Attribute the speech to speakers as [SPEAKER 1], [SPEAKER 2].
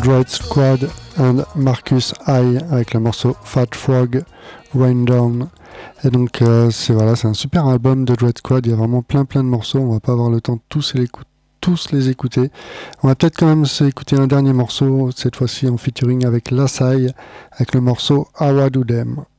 [SPEAKER 1] Dread Squad and Marcus High avec le morceau Fat Frog Rain Down. Et donc c'est un super album de Dread Squad, il y a vraiment plein de morceaux, on va pas avoir le temps de tous les écouter. On va peut-être quand même s'écouter un dernier morceau, cette fois-ci en featuring avec Lasai, avec le morceau How I Do Them.